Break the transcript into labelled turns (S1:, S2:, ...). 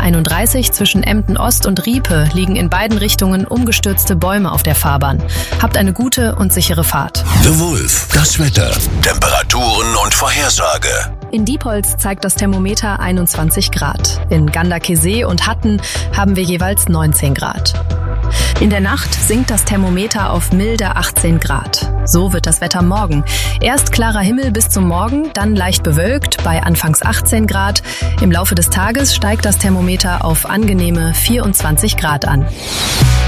S1: A31 zwischen Emden Ost und Riepe liegen in beiden Richtungen umgestürzte Bäume auf der Fahrbahn. Habt eine gute und sichere Fahrt.
S2: The Wolf, das Wetter, Temperaturen und Vorhersage.
S1: In Diepholz zeigt das Thermometer 21 Grad. In Ganderkesee und Hatten haben wir jeweils 19 Grad. In der Nacht sinkt das Thermometer auf milde 18 Grad. So wird das Wetter morgen. Erst klarer Himmel bis zum Morgen, dann leicht bewölkt bei anfangs 18 Grad. Im Laufe des Tages steigt das Thermometer auf angenehme 24 Grad an.